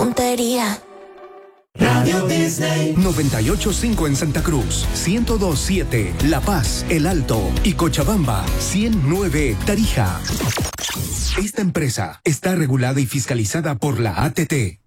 puntería. Radio Disney 98.5 en Santa Cruz, 102.7 La Paz, El Alto y Cochabamba, 100.9 Tarija. Esta empresa está regulada y fiscalizada por la ATT.